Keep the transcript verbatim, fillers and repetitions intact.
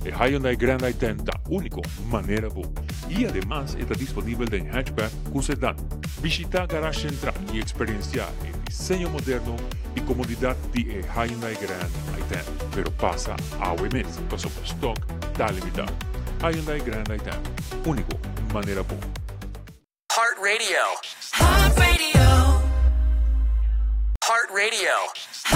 El Hyundai Grand i dez da único maneira boa. E además está disponível em hatchback com sedã. Visita a garagem central e experienciar o diseño moderno e comodidade de Hyundai Grand i dez. Pero passa ao mês, pois o stock está limitado. Hyundai Grand i dez, único maneira boa. Heart Radio. Heart Radio. Heart Radio.